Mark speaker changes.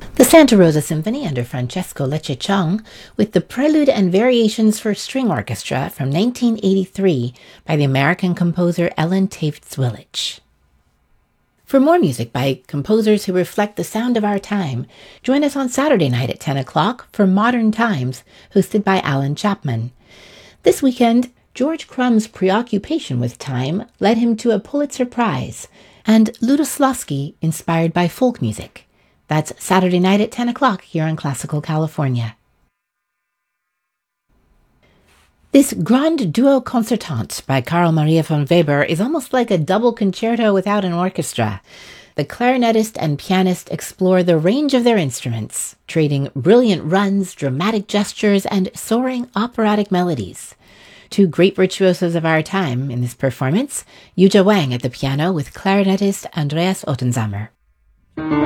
Speaker 1: The Santa Rosa Symphony under Francesco Lecce Chung with the Prelude and Variations for String Orchestra from 1983 by the American composer Ellen Tafts-Willich. For more music by composers who reflect the sound of our time, join us on Saturday night at 10 o'clock for Modern Times, hosted by Alan Chapman. This weekend, George Crumb's preoccupation with time led him to a Pulitzer Prize, and Lutoslawski inspired by folk music. That's Saturday night at 10 o'clock here on Classical California. This Grand Duo Concertante by Carl Maria von Weber is almost like a double concerto without an orchestra. The clarinetist and pianist explore the range of their instruments, trading brilliant runs, dramatic gestures, and soaring operatic melodies. Two great virtuosos of our time in this performance, Yuja Wang at the piano with clarinetist Andreas Ottenzamer.